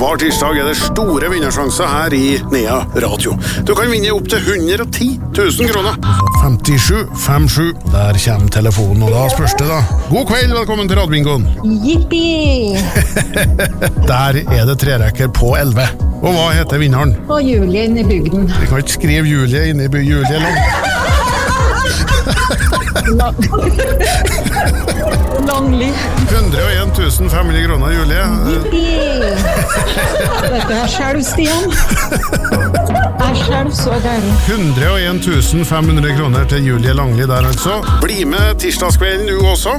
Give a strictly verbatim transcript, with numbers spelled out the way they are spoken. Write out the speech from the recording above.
Hver tirsdag er det store vinnersjanser her i Nea Radio. Du kan vinne opp til hundre og ti tusen kroner. femtisju femtisju, der kommer telefonen, og da spørs det da. God kveld, velkommen til Radbingoen. Jippi! Der er det trerekker på elleve. Og hva heter vinneren? Og Julie inn i bygden. Vi kan ikke skrive Julie inne i by Julie langt. Langlig. hundre og en tusen fem hundre kroner, Julie. Jippi! Dette er selv, Stian. Er selv så gæren. hundre og en tusen fem hundre kroner til Julie Langli der altså. Bli med tirsdagskvelden du også.